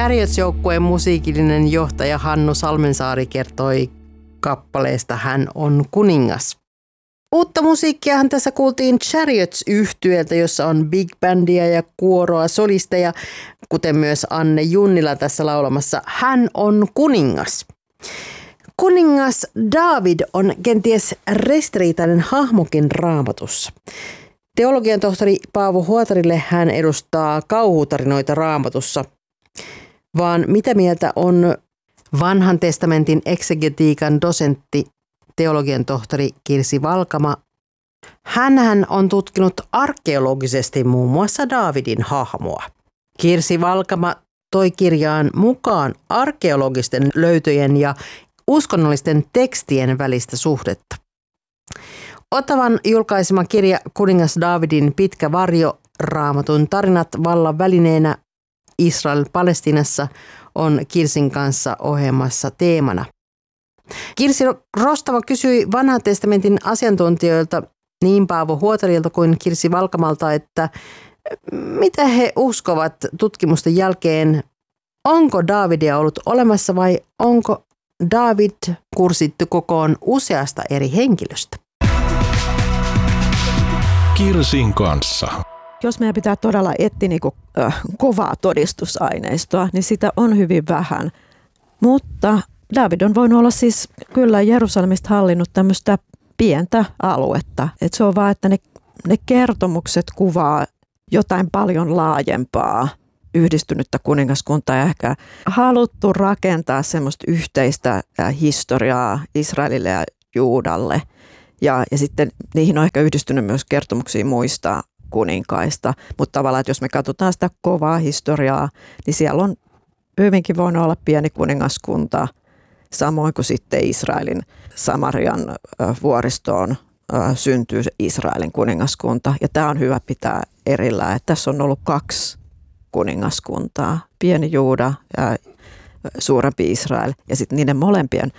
Chariots-joukkueen musiikillinen johtaja Hannu Salmensaari kertoi kappaleesta Hän on kuningas. Uutta musiikkiahan tässä kuultiin Chariots-yhtyeeltä, jossa on big bandia ja kuoroa, solisteja, kuten myös Anne Junnila tässä laulamassa Hän on kuningas. Kuningas Daavid on kenties ristiriitainen hahmokin Raamatussa. Teologian tohtori Paavo Huotarille hän edustaa kauhutarinoita Raamatussa. Vaan mitä mieltä on Vanhan testamentin eksegetiikan dosentti, teologian tohtori Kirsi Valkama? Hänhän on tutkinut arkeologisesti muun muassa Daavidin hahmoa. Kirsi Valkama toi kirjaan mukaan arkeologisten löytöjen ja uskonnollisten tekstien välistä suhdetta. Ottavan julkaisema kirja Kuningas Daavidin pitkä varjo, Raamatun tarinat vallan välineenä Israel-Palestiinassa on Kirsin kanssa ohjelmassa teemana. Kirsi Rostava kysyi Vanhan testamentin asiantuntijoilta niin Paavo Huotarilta kuin Kirsi Valkamalta, että mitä he uskovat tutkimusten jälkeen, onko Daavidia ollut olemassa vai onko Daavid kursittu kokoon useasta eri henkilöstä? Kirsin kanssa. Jos meidän pitää todella etsiä kovaa todistusaineistoa, niin sitä on hyvin vähän. Mutta Daavid on voinut olla siis kyllä Jerusalemista hallinnut tämmöistä pientä aluetta. Et se on vaan, että ne kertomukset kuvaa jotain paljon laajempaa yhdistynyttä kuningaskuntaa ja ehkä haluttu rakentaa semmoista yhteistä historiaa Israelille ja Juudalle. Ja sitten niihin on ehkä yhdistynyt myös kertomuksia muista kuninkaista, mutta tavallaan, että jos me katsotaan sitä kovaa historiaa, niin siellä on hyvinkin voinut olla pieni kuningaskunta, samoin kuin sitten Israelin Samarian vuoristoon syntyy Israelin kuningaskunta. Ja tämä on hyvä pitää erillään, että tässä on ollut 2 kuningaskuntaa, pieni Juuda ja suurempi Israel. Ja sitten niiden molempien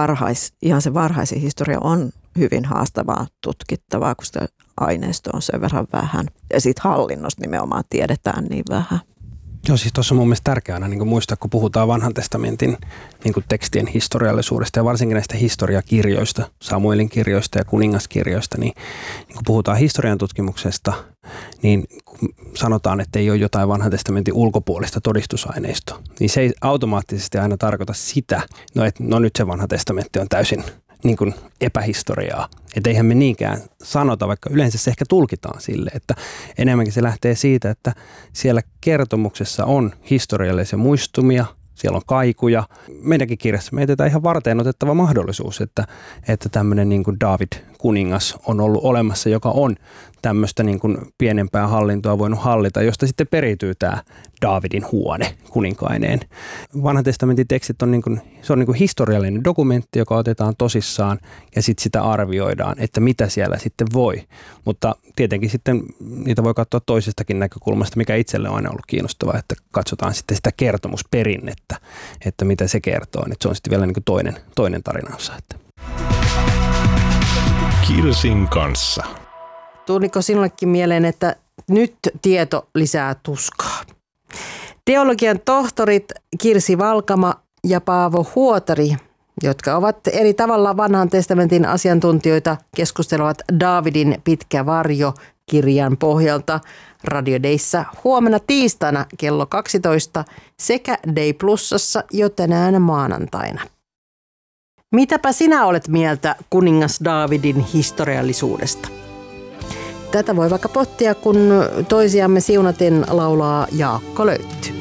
ihan se varhaisin historia on hyvin haastavaa tutkittavaa, kun sitä aineistoa on sen verran vähän. Ja siitä hallinnosta nimenomaan tiedetään niin vähän. Joo, siis tuossa on mun mielestä tärkeää niin muistaa, kun puhutaan Vanhan testamentin tekstien historiallisuudesta ja varsinkin näistä historiakirjoista, Samuelin kirjoista ja kuningaskirjoista, niin kun puhutaan historian tutkimuksesta, niin kun sanotaan, että ei ole jotain Vanhan testamentin ulkopuolista todistusaineistoa, niin se ei automaattisesti aina tarkoita sitä, että nyt se Vanha testamentti on täysin epähistoriaa. Että eihän me niinkään sanota, vaikka yleensä se ehkä tulkitaan sille, että enemmänkin se lähtee siitä, että siellä kertomuksessa on historiallisia muistumia, siellä on kaikuja. Meidänkin kirjassa me jätetään ihan varteen otettava mahdollisuus, että tämmöinen Daavid kuningas on ollut olemassa, joka on tämmöistä pienempää hallintoa voinut hallita, josta sitten periytyy tämä Daavidin huone kuninkaineen. Vanhan testamentin tekstit on, se on historiallinen dokumentti, joka otetaan tosissaan ja sitten sitä arvioidaan, että mitä siellä sitten voi. Mutta tietenkin sitten niitä voi katsoa toisestakin näkökulmasta, mikä itselle on aina ollut kiinnostavaa, että katsotaan sitten sitä kertomusperinnettä, että mitä se kertoo. Että se on sitten vielä toinen tarinansa. Kirsin kanssa. Tuliko sinullekin mieleen, että nyt tieto lisää tuskaa? Teologian tohtorit Kirsi Valkama ja Paavo Huotari, jotka ovat eri tavalla Vanhan testamentin asiantuntijoita, keskustelevat Daavidin pitkä varjo -kirjan pohjalta Radio Dayssä huomenna tiistaina kello 12 sekä Day Plusassa jo tänään maanantaina. Mitäpä sinä olet mieltä kuningas Daavidin historiallisuudesta? Tätä voi vaikka pohtia, kun toisiamme siunaten laulaa Jaakko Löytty.